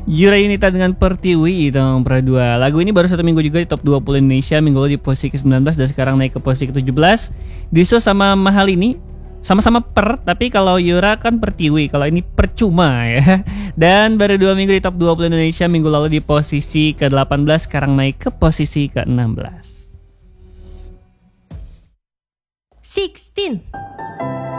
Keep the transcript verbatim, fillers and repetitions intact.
Yura Yunita dengan Pertiwi itu nomor dua. Lagu ini baru satu minggu juga di top dua puluh Indonesia. Minggu lalu di posisi ke sembilan belas dan sekarang naik ke posisi ke tujuh belas. Disusul sama Mahal ini sama-sama per, tapi kalau Yura kan Pertiwi, kalau ini percuma ya. Dan baru dua minggu di top dua puluh Indonesia. Minggu lalu di posisi ke delapan belas, sekarang naik ke posisi ke enam belas. sixteen